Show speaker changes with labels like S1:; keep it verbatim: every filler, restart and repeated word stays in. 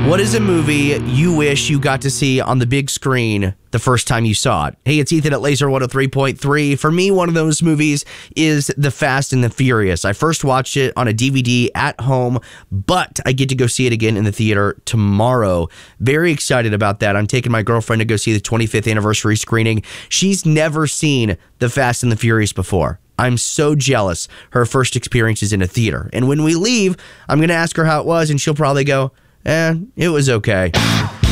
S1: What is a movie you wish you got to see on the big screen the first time you saw it? Hey, it's Ethan at Laser one oh three point three. For me, one of those movies is The Fast and the Furious. I first watched it on a D V D at home, but I get to go see it again in the theater tomorrow. Very excited about that. I'm taking my girlfriend to go see the twenty-fifth anniversary screening. She's never seen The Fast and the Furious before. I'm so jealous her first experience is in a theater. And when we leave, I'm going to ask her how it was, and she'll probably go, eh, it was okay.